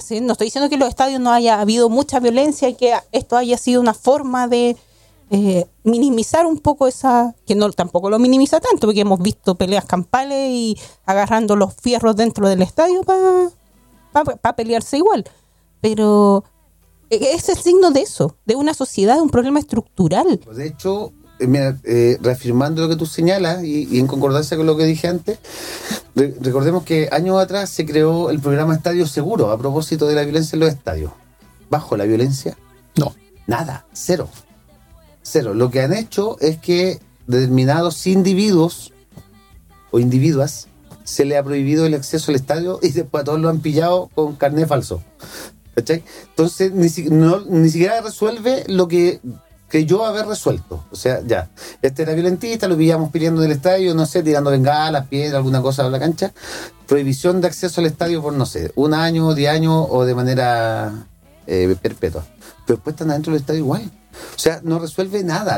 hacen. No estoy diciendo que en los estadios no haya habido mucha violencia y que esto haya sido una forma de minimizar un poco esa, que no tampoco lo minimiza tanto, porque hemos visto peleas campales y agarrando los fierros dentro del estadio para pelearse igual. Pero es el signo de eso, de una sociedad, de un problema estructural. De hecho, mira, reafirmando lo que tú señalas y en concordancia con lo que dije antes, recordemos que años atrás se creó el programa Estadio Seguro a propósito de la violencia en los estadios. ¿Bajo la violencia? No. Nada, cero. Lo que han hecho es que determinados individuos o individuas se le ha prohibido el acceso al estadio y después a todos lo han pillado con carnet falso. ¿Cachai? Entonces ni siquiera resuelve lo que creyó haber resuelto. O sea, ya, este era violentista, lo pillamos peleando en el estadio, no sé, tirando bengalas, piedras, alguna cosa a la cancha. Prohibición de acceso al estadio por, no sé, 1 año, 10 años o de manera perpetua. Pero después están adentro del estadio igual. O sea, no resuelve nada.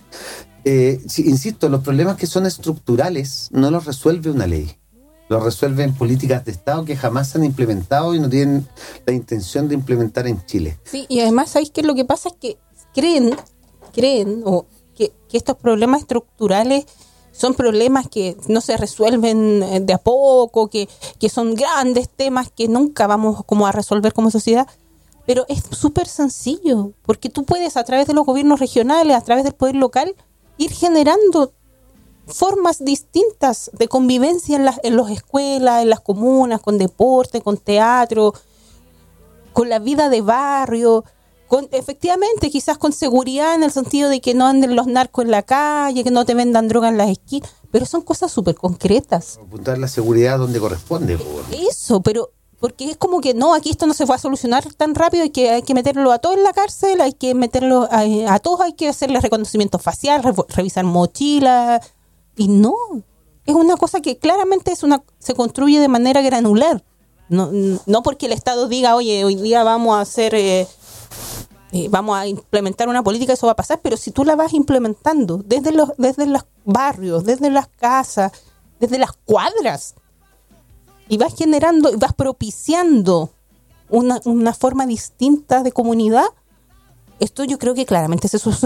Insisto, los problemas que son estructurales no los resuelve una ley. Los resuelven políticas de Estado que jamás se han implementado y no tienen la intención de implementar en Chile. Sí, y además, ¿sabéis qué? Lo que pasa es que creen o que estos problemas estructurales son problemas que no se resuelven de a poco, que son grandes temas que nunca vamos como a resolver como sociedad. Pero es súper sencillo, porque tú puedes a través de los gobiernos regionales, a través del poder local, ir generando formas distintas de convivencia en las escuelas, en las comunas, con deporte, con teatro, con la vida de barrio, efectivamente quizás con seguridad en el sentido de que no anden los narcos en la calle, que no te vendan droga en las esquinas, pero son cosas súper concretas. Apuntar la seguridad donde corresponde. Eso, pero porque es como que no, aquí esto no se va a solucionar tan rápido, hay que meterlo a todos en la cárcel, hay que meterlo a todos, hay que hacerles reconocimiento facial, revisar mochilas, y no, es una cosa que claramente se construye de manera granular, no porque el Estado diga, oye, hoy día vamos a hacer, vamos a implementar una política, eso va a pasar, pero si tú la vas implementando desde los barrios, desde las casas, desde las cuadras, y vas generando, vas propiciando una forma distinta de comunidad, esto yo creo que claramente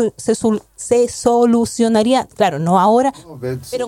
se solucionaría, claro, no ahora, pero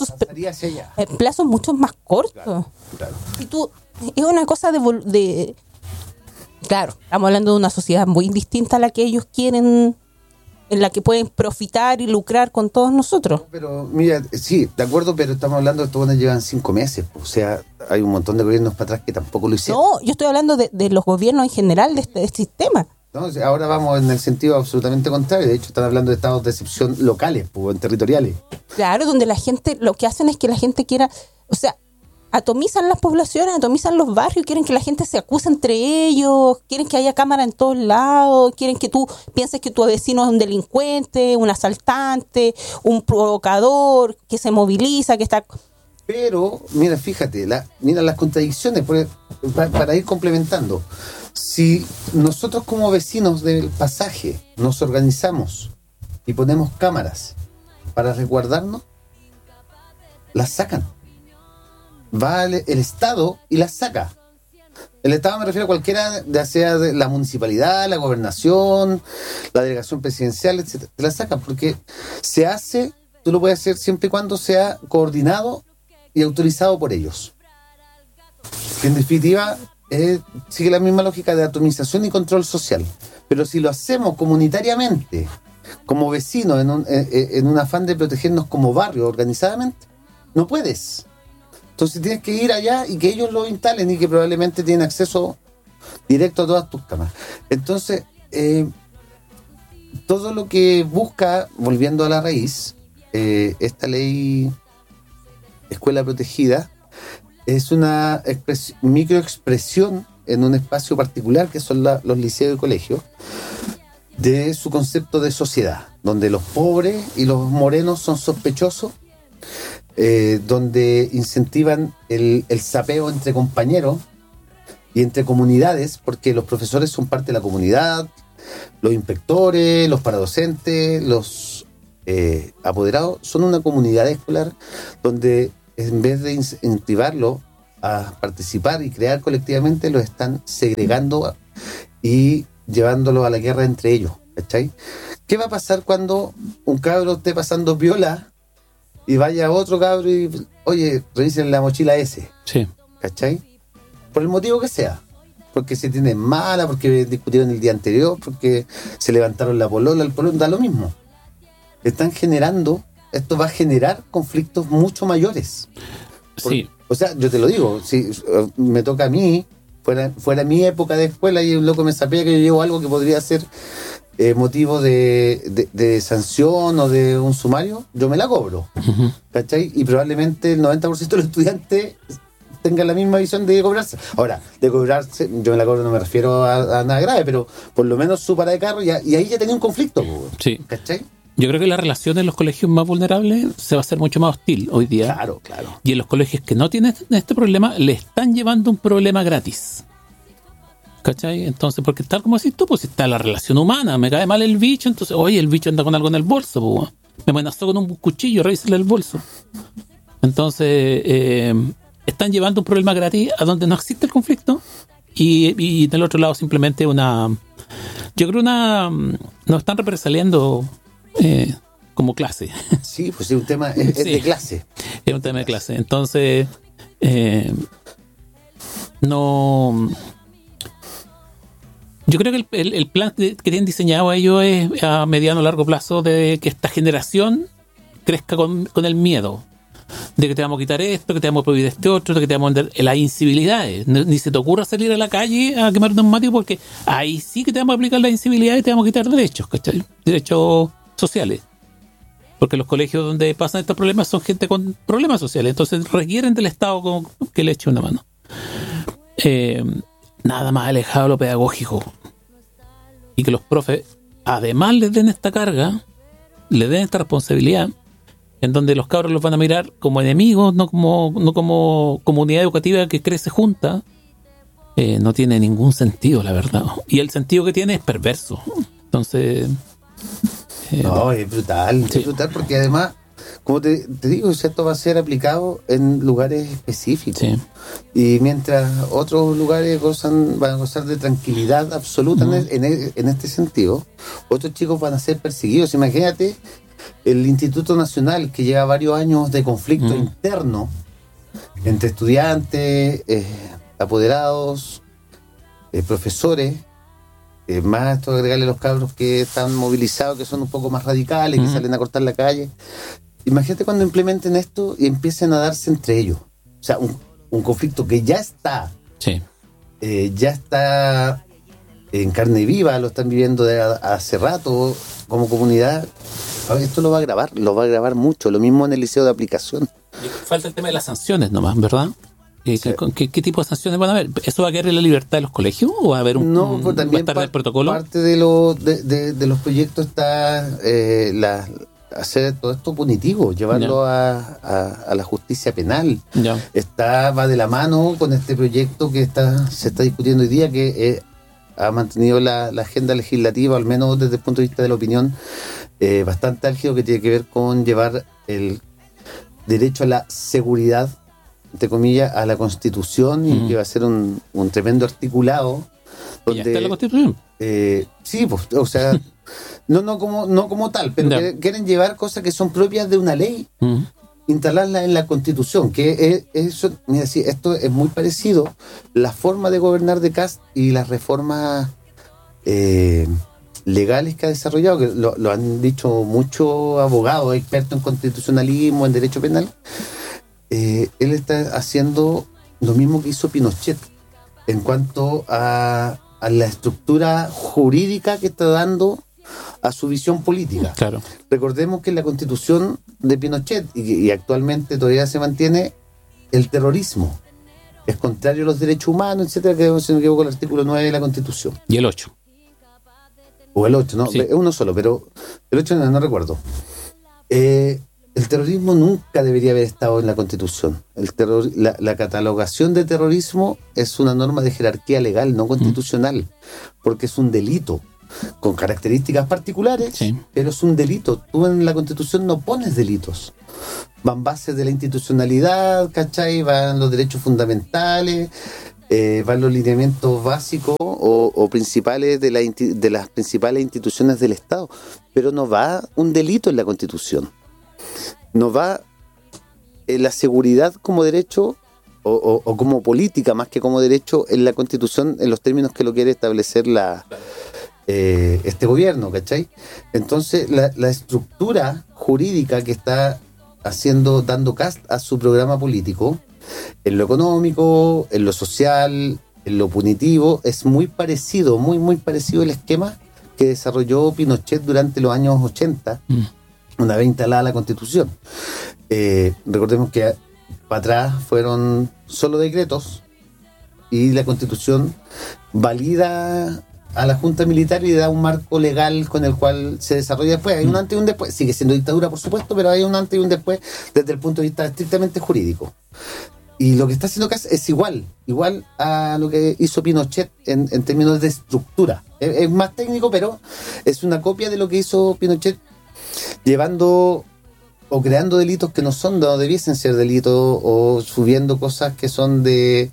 en plazos mucho más cortos. Claro. Y tú, es una cosa de claro, estamos hablando de una sociedad muy distinta a la que ellos quieren, en la que pueden profitar y lucrar con todos nosotros. Pero mira, sí, de acuerdo, pero estamos hablando de estos buenos llevan 5 meses. O sea, hay un montón de gobiernos para atrás que tampoco lo hicieron. No, yo estoy hablando de los gobiernos en general de este sistema. No, ahora vamos en el sentido absolutamente contrario. De hecho, están hablando de estados de excepción locales, territoriales. Claro, donde la gente, lo que hacen es que la gente quiera, o sea, atomizan las poblaciones, atomizan los barrios, quieren que la gente se acuse entre ellos, quieren que haya cámara en todos lados, quieren que tú pienses que tu vecino es un delincuente, un asaltante, un provocador, que se moviliza, que está... Pero, mira, fíjate, mira las contradicciones, para ir complementando. Si nosotros como vecinos del pasaje nos organizamos y ponemos cámaras para resguardarnos, las sacan. Va el Estado y las saca. El Estado me refiero a cualquiera, ya sea de la municipalidad, la gobernación, la delegación presidencial, etcétera. Te las sacan porque se hace, tú lo puedes hacer siempre y cuando sea coordinado y autorizado por ellos. En definitiva, sigue la misma lógica de atomización y control social. Pero si lo hacemos comunitariamente, como vecinos, en un afán de protegernos como barrio, organizadamente, no puedes. Entonces tienes que ir allá y que ellos lo instalen y que probablemente tienen acceso directo a todas tus cámaras. Entonces, todo lo que busca, volviendo a la raíz, esta ley Escuela Protegida, es una microexpresión en un espacio particular que son los liceos y colegios, de su concepto de sociedad, donde los pobres y los morenos son sospechosos, donde incentivan el sapeo entre compañeros y entre comunidades, porque los profesores son parte de la comunidad, los inspectores, los paradocentes, los apoderados son una comunidad escolar donde en vez de incentivarlo a participar y crear colectivamente, los están segregando y llevándolo a la guerra entre ellos, ¿cachai? ¿Qué va a pasar cuando un cabro esté pasando piola y vaya otro cabro y, oye, revisen la mochila ese? Sí. ¿Cachai? Por el motivo que sea. Porque se tienen mala, porque discutieron el día anterior, porque se levantaron la polola, el pololo, da lo mismo. Están generando, esto va a generar conflictos mucho mayores. Sí. O sea, yo te lo digo, si me toca a mí, fuera mi época de escuela y un loco me sapea que yo llevo algo que podría ser motivo de sanción o de un sumario, yo me la cobro. Uh-huh. ¿Cachai? Y probablemente el 90% de los estudiantes tengan la misma visión de cobrarse. Ahora, de cobrarse, yo me la cobro, no me refiero a nada grave, pero por lo menos su parada de carro, y ahí ya tenía un conflicto. Sí. ¿Cachai? Yo creo que la relación en los colegios más vulnerables se va a hacer mucho más hostil hoy día. Claro, claro. Y en los colegios que no tienen este problema, le están llevando un problema gratis. ¿Cachai? Entonces, porque tal como decís tú, pues está la relación humana, me cae mal el bicho, entonces, oye, el bicho anda con algo en el bolso, pues, me amenazó con un cuchillo, revísale el bolso. Entonces, están llevando un problema gratis a donde no existe el conflicto y del otro lado simplemente yo creo nos están represaliando como clase. Sí, pues es un tema, es Sí. de clase. Es un tema de clase. Entonces, no. Yo creo que el plan que tienen diseñado ellos es a mediano o largo plazo de que esta generación crezca con el miedo de que te vamos a quitar esto, que te vamos a prohibir este otro, de que te vamos a vender las incivilidades. Ni se te ocurra salir a la calle a quemar neumáticos, porque ahí sí que te vamos a aplicar las incivilidades y te vamos a quitar derechos, ¿cachai? Derechos sociales. Porque los colegios donde pasan estos problemas son gente con problemas sociales, entonces requieren del Estado que le eche una mano. Nada más alejado de lo pedagógico. Y que los profes, además, les den esta carga, les den esta responsabilidad, en donde los cabros los van a mirar como enemigos, no como comunidad educativa que crece junta, no tiene ningún sentido, la verdad. Y el sentido que tiene es perverso. Entonces... No, es brutal, Sí. es brutal porque además, como te digo, esto va a ser aplicado en lugares específicos. Sí. Y mientras otros lugares van a gozar de tranquilidad absoluta en este sentido, otros chicos van a ser perseguidos. Imagínate el Instituto Nacional, que lleva varios años de conflicto interno entre estudiantes, apoderados, profesores. Más esto agregarle a los cabros que están movilizados, que son un poco más radicales, que salen a cortar la calle. Imagínate cuando implementen esto y empiecen a darse entre ellos. O sea, un conflicto que ya está Sí. ya está en carne viva, lo están viviendo hace rato como comunidad. Esto lo va a grabar mucho, lo mismo en el liceo de aplicación. Falta el tema de las sanciones nomás, ¿verdad? Sí. ¿Qué tipo de sanciones van a haber? ¿Eso va a quedar en la libertad de los colegios o va a haber No, pues va a también estar en el protocolo? parte de los proyectos está hacer todo esto punitivo, llevarlo a la justicia penal. Ya. Va de la mano con este proyecto que se está discutiendo hoy día, que ha mantenido la agenda legislativa, al menos desde el punto de vista de la opinión, bastante álgido, que tiene que ver con llevar el derecho a la seguridad, entre comillas, a la Constitución, y que va a ser un tremendo articulado. ¿Ya está en la Constitución? Sí, pues, o sea, no como tal, pero quieren llevar cosas que son propias de una ley, instalarlas en la Constitución, que eso, mira, sí, esto es muy parecido, la forma de gobernar de Kast y las reformas legales que ha desarrollado, que lo han dicho muchos abogados, expertos en constitucionalismo, en derecho penal. Él está haciendo lo mismo que hizo Pinochet en cuanto a la estructura jurídica que está dando a su visión política. Claro. Recordemos que en la Constitución de Pinochet, y actualmente todavía se mantiene, el terrorismo es contrario a los derechos humanos, etcétera, que si no me equivoco el artículo 9 de la Constitución. Y el 8. O el 8, ¿no? Sí. Es uno solo, pero el 8 no recuerdo. El terrorismo nunca debería haber estado en la Constitución. La catalogación de terrorismo es una norma de jerarquía legal, no constitucional, porque es un delito. con características particulares, Sí. pero es un delito. Tú en la Constitución no pones delitos. Van bases de la institucionalidad, ¿cachai? Van los derechos fundamentales, van los lineamientos básicos o principales de las principales instituciones del Estado, pero no va un delito en la Constitución. No va la seguridad como derecho o como política más que como derecho en la Constitución en los términos que lo quiere establecer este gobierno, ¿cachai? Entonces la estructura jurídica que está dando cast a su programa político en lo económico, en lo social, en lo punitivo, es muy parecido, muy parecido el esquema que desarrolló Pinochet durante los años 80, una vez instalada la Constitución. Recordemos que para atrás fueron solo decretos y la Constitución valida a la Junta Militar y da un marco legal con el cual se desarrolla después. Hay un antes y un después. Sigue siendo dictadura, por supuesto, pero hay un antes y un después desde el punto de vista estrictamente jurídico. Y lo que está haciendo Kast es igual a lo que hizo Pinochet en términos de estructura. Es más técnico, pero es una copia de lo que hizo Pinochet, llevando o creando delitos que no debiesen ser delitos, o subiendo cosas que son de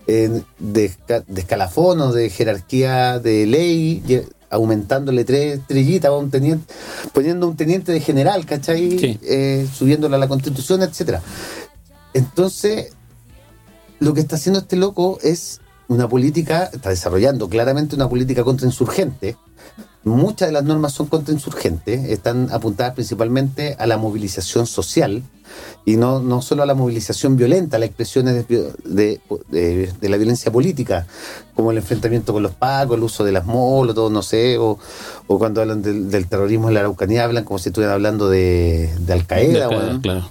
escalafón o de jerarquía de ley, aumentándole 3 estrellitas a un teniente, poniendo un teniente de general, ¿cachai? Sí. Subiéndolo a la Constitución, etcétera. Entonces, lo que está haciendo este loco es está desarrollando claramente una política contrainsurgente. Muchas de las normas son contrainsurgentes, están apuntadas principalmente a la movilización social y no solo a la movilización violenta, a las expresiones de la violencia política, como el enfrentamiento con los pacos, el uso de las molotov, no sé, o cuando hablan del terrorismo en la Araucanía, hablan como si estuvieran hablando de Al-Qaeda, bueno. Claro.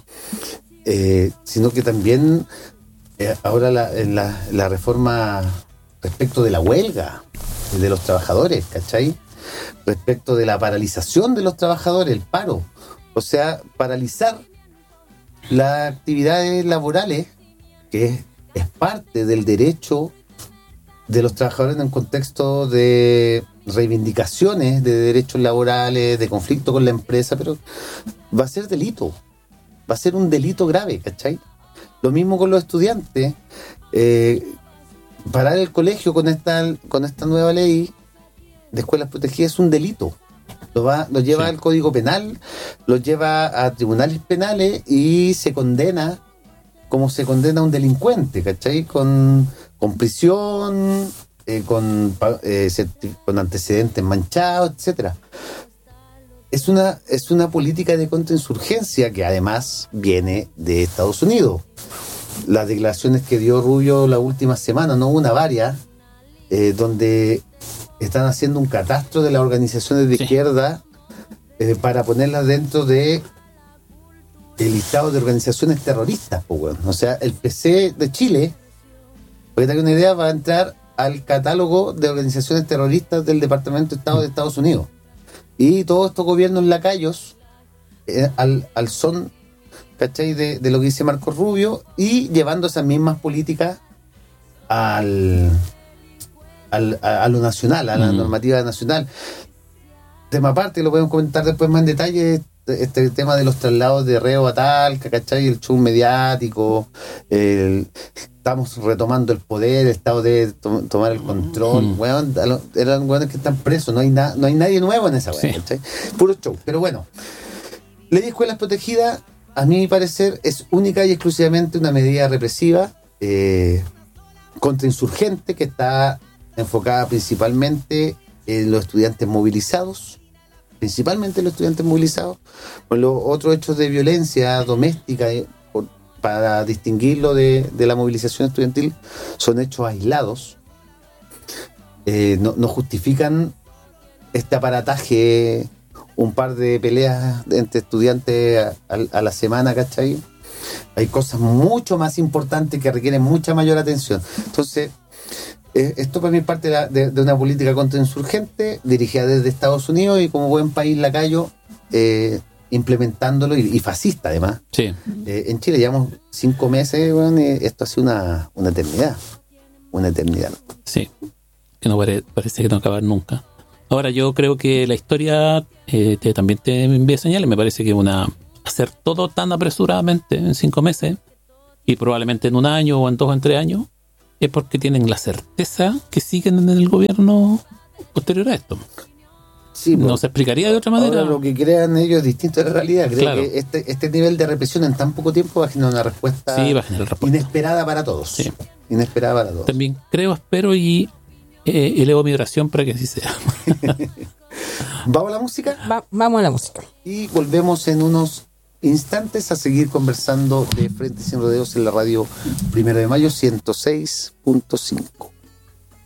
Sino que también ahora en la reforma respecto de la huelga de los trabajadores, ¿cachai? Respecto de la paralización de los trabajadores, el paro, o sea, paralizar las actividades laborales, que es parte del derecho de los trabajadores en un contexto de reivindicaciones de derechos laborales, de conflicto con la empresa, pero va a ser delito, va a ser un delito grave, ¿cachai? Lo mismo con los estudiantes. Parar el colegio con esta nueva ley de escuelas protegidas es un delito. Lo lleva al Código Penal, lo lleva a tribunales penales y se condena como se condena a un delincuente, ¿cachai? Con prisión, con antecedentes manchados, etcétera. Es una política de contrainsurgencia que además viene de Estados Unidos. Las declaraciones que dio Rubio la última semana, no una, varias, donde están haciendo un catastro de las organizaciones de izquierda para ponerlas dentro de el listado de organizaciones terroristas, pues, bueno. O sea, el PC de Chile, para que tengan una idea, va a entrar al catálogo de organizaciones terroristas del Departamento de Estado de Estados Unidos. Y todos estos gobiernos lacayos, al son, ¿cachai? De lo que dice Marco Rubio, y llevando esas mismas políticas a lo nacional, a la normativa nacional. Tema aparte, lo podemos comentar después más en detalle, este tema de los traslados de reo a Talca, ¿cachai? El show mediático, estamos retomando el poder, el Estado debe tomar el control, weón, eran weones que están presos, no hay nadie nuevo en esa weón, ¿cachai? Puro show. Pero bueno, ley de escuelas protegidas, a mi parecer, es única y exclusivamente una medida represiva, contrainsurgente, que está enfocada principalmente en los estudiantes movilizados, con los otros hechos de violencia doméstica, para distinguirlo de la movilización estudiantil, son hechos aislados, no justifican este aparataje, un par de peleas entre estudiantes a la semana, ¿cachai? Hay cosas mucho más importantes que requieren mucha mayor atención. Entonces, esto para mí es parte de una política contrainsurgente dirigida desde Estados Unidos y como buen país lacayo, implementándolo, y fascista además. Sí. En Chile llevamos 5 meses, bueno, y esto ha sido una eternidad. Una eternidad. Sí. Que no parece que no acabar nunca. Ahora, yo creo que la historia también te envía señales. Me parece que hacer todo tan apresuradamente en 5 meses y probablemente en 1 año o en 2 o en 3 años es porque tienen la certeza que siguen en el gobierno posterior a esto. Sí, No se explicaría de otra manera. Ahora lo que crean ellos es distinto a la realidad. Creo Claro. que este nivel de represión en tan poco tiempo va a generar una respuesta, Sí, va a generar respuesta. inesperada para todos. Sí. Inesperada para todos. También creo, espero y elevo mi oración para que así sea. Vamos a la música Vamos a la música. y volvemos en unos instantes a seguir conversando de Frente Sin Rodeos en la radio 1 de Mayo 106.5.